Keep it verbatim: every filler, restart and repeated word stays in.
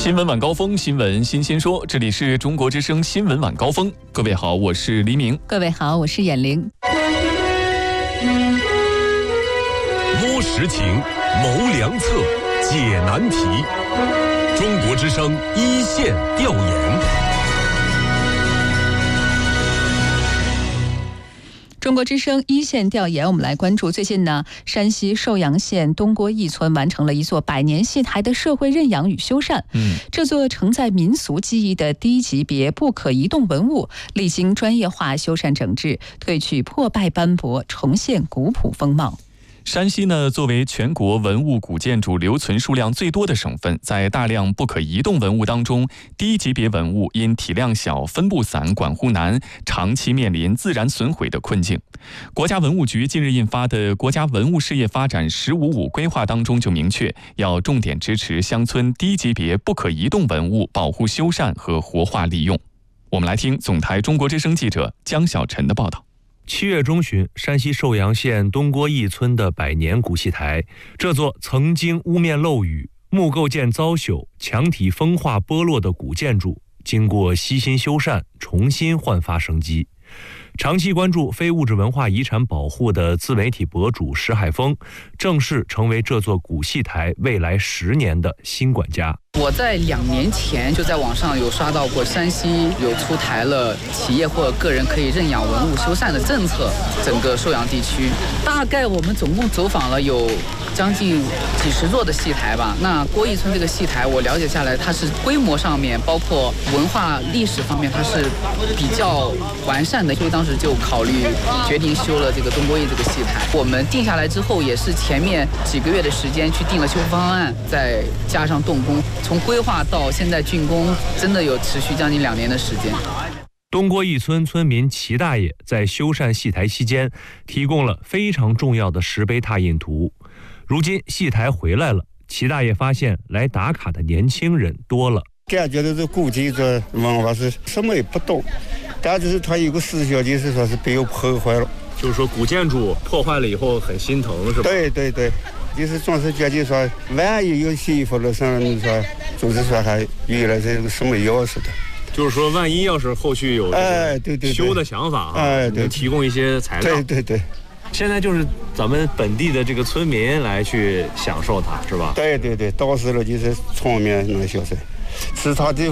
新闻晚高峰，新闻新鲜说，这里是中国之声新闻晚高峰。各位好，我是黎明。 各位好，我是眼玲。 摸实情，谋良策，解难题。中国之声一线调研。 中国之声一线调研，我们来关注最近呢，山西寿阳县东郭驿村完成了一座百年戏台的社会认养与修缮。嗯，这座承载民俗记忆的低级别不可移动文物，历经专业化修缮整治，褪去破败斑驳，重现古朴风貌。 山西呢，作为全国文物古建筑留存数量最多的省份，在大量不可移动文物当中，低级别文物因体量小、分布散、管护难，长期面临自然损毁的困境。国家文物局近日印发的《国家文物事业发展“十五五”规划》当中就明确，要重点支持乡村低级别不可移动文物保护修缮和活化利用。我们来听总台中国之声记者江小晨的报道。 七月中旬，山西寿阳县东郭驿村的百年古戏台，这座曾经屋面漏雨、木构件遭朽、墙体风化剥落的古建筑，经过悉心修缮，重新焕发生机。长期关注非物质文化遗产保护的自媒体博主石海峰，正式成为这座古戏台未来十年的新管家。 我在两年前就在网上有刷到过，山西有出台了企业或者个人可以认养文物修缮的政策，整个寿阳地区大概我们总共走访了有将近几十座的戏台吧。那郭驿村这个戏台，我了解下来，它是规模上面，包括文化历史方面，它是比较完善的，所以当时就考虑决定修了这个东郭驿这个戏台。我们定下来之后，也是前面几个月的时间去定了修复方案，再加上动工。从规划到现在竣工，真的有持续将近两年的时间。 东郭驿村村民齐大爷在修缮戏台期间，提供了非常重要的石碑拓印图。如今戏台回来了，齐大爷发现来打卡的年轻人多了。 感觉到这古建筑文化是什么也不懂，但就是它有个思想，就是说是被我破坏了。 就是说古建筑破坏了以后很心疼，是吧？ 对对对。就是总是觉得说，万一有幸福了上，你说，就是说还原来这个什么钥匙的。 就是说，万一要是后续有哎对对修的想法啊， 哎对， 提供一些材料。 对对对。 现在就是咱们本地的这个村民来去享受它，是吧？ 对对对，到时了就是场面能销售，其他的。